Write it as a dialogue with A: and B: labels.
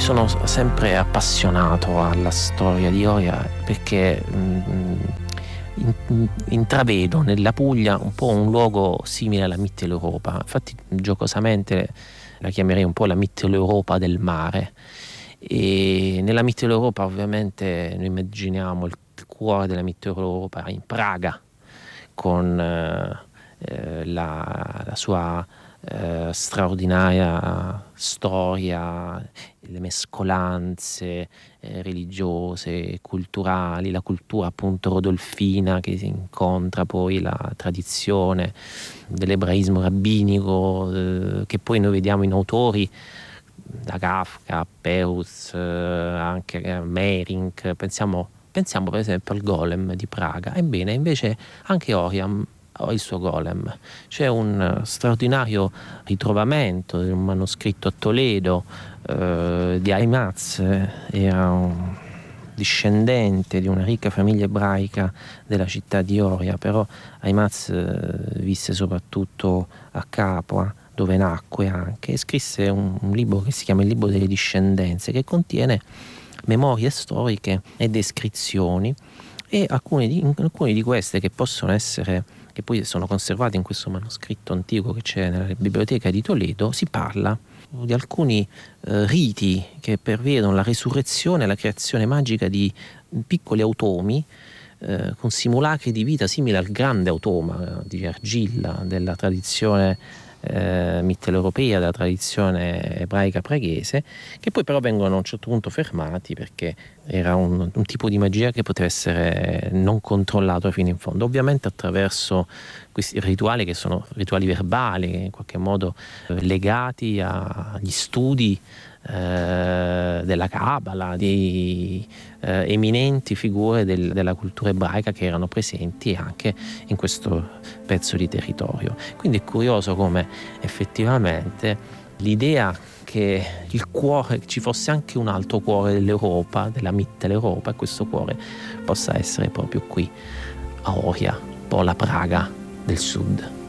A: Sono sempre appassionato alla storia di Oria perché intravedo nella Puglia un po' un luogo simile alla Mitteleuropa. Infatti giocosamente la chiamerei un po' la Mitteleuropa del mare. E nella Mitteleuropa ovviamente noi immaginiamo il cuore della Mitteleuropa in Praga, con la sua straordinaria storia, le mescolanze religiose, culturali, la cultura appunto rodolfina che si incontra poi la tradizione dell'ebraismo rabbinico, che poi noi vediamo in autori da Kafka, Peus, anche Mehring. Pensiamo per esempio al Golem di Praga. Ebbene, invece anche Oriam ha il suo Golem. C'è un straordinario ritrovamento di un manoscritto a Toledo di Aimaz, era un discendente di una ricca famiglia ebraica della città di Oria, però Aimaz visse soprattutto a Capua, dove nacque anche, e scrisse un libro che si chiama Il libro delle discendenze, che contiene memorie storiche e descrizioni, e alcune di queste che possono essere, che poi sono conservate in questo manoscritto antico che c'è nella biblioteca di Toledo, si parla di alcuni riti che prevedono la resurrezione e la creazione magica di piccoli automi con simulacri di vita simili al grande automa di argilla della tradizione mitteleuropea, della tradizione ebraica praghese, che poi però vengono a un certo punto fermati perché era un tipo di magia che poteva essere non controllato fino in fondo, ovviamente attraverso questi rituali che sono rituali verbali, che in qualche modo legati agli studi della Cabala, di eminenti figure della cultura ebraica che erano presenti anche in questo pezzo di territorio. Quindi è curioso come effettivamente l'idea che il cuore, ci fosse anche un altro cuore dell'Europa, della Mitteleuropa, e questo cuore possa essere proprio qui a Oria, un po' la Praga del sud.